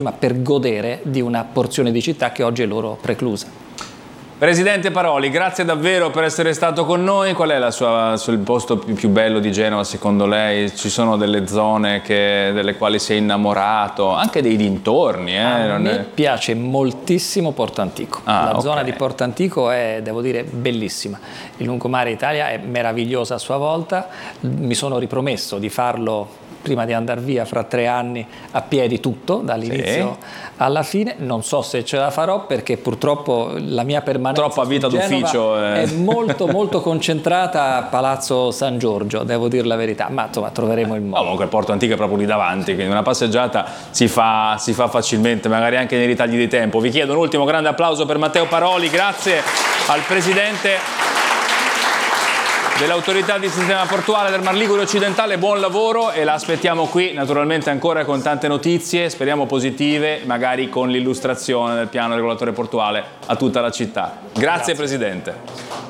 ma per godere di una porzione di città che oggi è loro preclusa. Presidente Paroli, grazie davvero per essere stato con noi. Qual è il posto più bello di Genova secondo lei? Ci sono delle zone delle quali si è innamorato, anche dei dintorni? A me piace moltissimo Porto Antico. La zona di Porto Antico è, devo dire, bellissima. Il lungomare Italia è meravigliosa a sua volta. Mi sono ripromesso di farlo prima di andare via fra 3 anni a piedi tutto, dall'inizio alla fine. Non so se ce la farò perché purtroppo la mia permanenza troppa vita d'ufficio è molto concentrata a Palazzo San Giorgio, devo dire la verità, ma insomma troveremo il modo. Comunque il Porto Antico è proprio lì davanti, quindi una passeggiata si fa facilmente, magari anche nei ritagli di tempo. Vi chiedo un ultimo grande applauso per Matteo Paroli, grazie al Presidente dell'autorità di sistema portuale del Mar Ligure Occidentale, buon lavoro e la aspettiamo qui naturalmente ancora con tante notizie, speriamo positive, magari con l'illustrazione del piano regolatore portuale a tutta la città. Grazie. Presidente.